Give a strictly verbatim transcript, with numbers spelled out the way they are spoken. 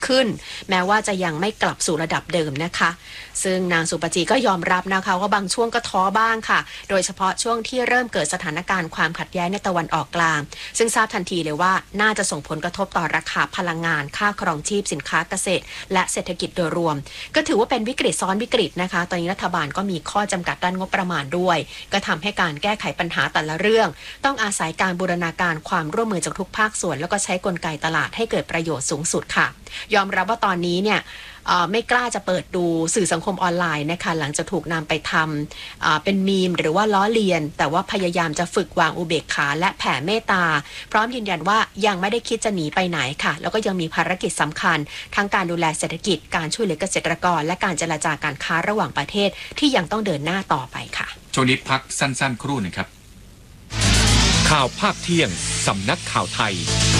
ขึ้นแม้ว่าจะยังไม่กลับสู่ระดับเดิมนะคะซึ่งนางสุปจีก็ยอมรับนะคะว่าบางช่วงก็ท้อบ้างค่ะโดยเฉพาะช่วงที่เริ่มเกิดสถานการณ์ความขัดแย้งในตะวันออกกลางซึ่งทราบทันทีเลยว่าน่าจะส่งผลกระทบต่อราคาพลังงานค่าครองชีพสินค้าเกษตรและเศรษฐกิจโดยรวมก็ถือว่าเป็นวิกฤตซ้อนวิกฤตนะคะตอนนี้รัฐบาลก็มีข้อจำกัดด้านงบประมาณด้วยก็ทำให้การแก้ไขปัญหาแต่ละเรื่องต้องอาศัยการบูรณาการความร่วมมือจากทุกภาคส่วนแล้วก็ใช้กลไกตลาดให้เกิดประโยชน์สูงสุดค่ะยอมรับว่าตอนนี้เนี่ยไม่กล้าจะเปิดดูสื่อสังคมออนไลน์นะคะหลังจากถูกนำไปทำเป็นมีมหรือว่าล้อเลียนแต่ว่าพยายามจะฝึกวางอุเบกขาและแผ่เมตตาพร้อมยืนยันว่ายังไม่ได้คิดจะหนีไปไหนค่ะแล้วก็ยังมีภารกิจสำคัญทั้งการดูแลเศรษฐกิจการช่วยเหลือเกษตรกรและการเจรจาการค้าระหว่างประเทศที่ยังต้องเดินหน้าต่อไปค่ะช่วงนี้พักสั้นๆครู่หนึ่งครับข่าวภาคเที่ยงสำนักข่าวไทย